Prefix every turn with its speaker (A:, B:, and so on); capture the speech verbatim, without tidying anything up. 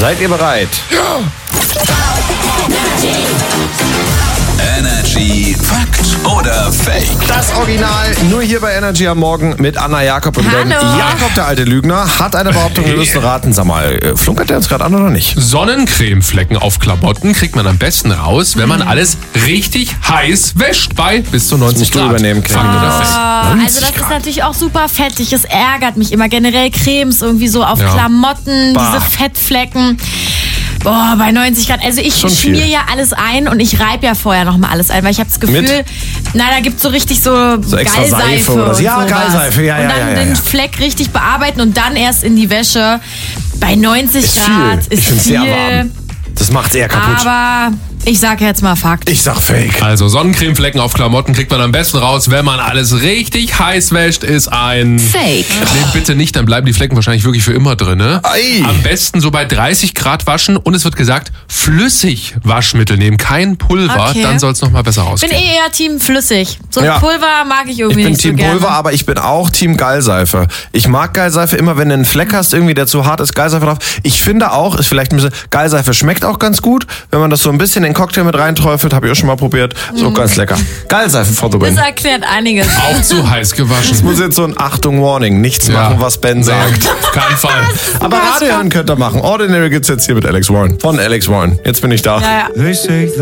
A: Seid ihr bereit?
B: Ja.
C: Energy Fakt oder Fake?
A: Das Original nur hier bei Energy am Morgen mit Anna Jakob. Und denn
D: Hallo.
A: Jakob, der alte Lügner, hat eine Behauptung, wir müssen raten. Sag mal, äh, flunkert der uns gerade an oder nicht?
B: Sonnencremeflecken auf Klamotten kriegt man am besten raus, wenn man alles richtig heiß wäscht bei bis zu neunzig
A: musst du
B: Grad.
A: übernehmen, Creme.
B: Fakt oder
D: Oh,
B: Fake?
D: also das ist natürlich auch super fettig. Es ärgert mich immer. Generell Cremes irgendwie so auf
B: Ja.
D: Klamotten,
A: Bah.
D: diese Fettflecken. Boah, bei neunzig Grad. Also ich
A: Schon viel.
D: schmier ja alles ein und ich reibe ja vorher nochmal alles ein, weil ich habe das Gefühl,
A: Mit?
D: na, da gibt's so richtig so,
A: So extra
D: Gallseife
A: Seife oder so. Ja,
D: sowas.
A: Gallseife, ja,
D: Und
A: ja,
D: dann
A: ja, ja,
D: den
A: ja.
D: Fleck richtig bearbeiten und dann erst in die Wäsche. Bei neunzig
A: Ist
D: Grad
A: viel. Ich
D: ist
A: find's
D: viel.
A: sehr warm. Das macht's eher kaputt.
D: Aber ich sage jetzt mal Fakt.
A: Ich sag Fake.
B: Also Sonnencremeflecken auf Klamotten kriegt man am besten raus, wenn man alles richtig heiß wäscht, ist ein...
D: Fake.
B: Nee, bitte nicht, dann bleiben die Flecken wahrscheinlich wirklich für immer drin. Ne?
A: Ei.
B: Am besten so bei dreißig Grad waschen und es wird gesagt, flüssig Waschmittel nehmen, kein Pulver,
D: Okay.
B: dann soll es nochmal besser
D: Ich bin
B: rausgehen.
D: eh eher Team flüssig. So
A: Ja.
D: Pulver mag ich irgendwie
A: Ich bin
D: nicht
A: Team
D: so gerne.
A: Pulver, aber ich bin auch Team Gallseife. Ich mag Gallseife immer, wenn du einen Fleck hast, irgendwie der zu hart ist, Gallseife drauf. Ich finde auch, ist vielleicht ein bisschen, Gallseife schmeckt auch ganz gut, wenn man das so ein bisschen in den Cocktail mit reinträufelt, habe ich auch schon mal probiert. So ganz lecker. Gallseife for the win.
D: Das erklärt einiges.
B: Auch zu heiß gewaschen.
A: Ich muss jetzt so ein Achtung Warning, nichts
B: Ja.
A: machen, was Ben sagt.
B: Auf keinen Fall.
A: Aber Radio hören könnt ihr machen. Ordinary gibt's jetzt hier mit Alex Warren. Von Alex Warren. Jetzt bin ich da.
D: Ja, ja.
E: They say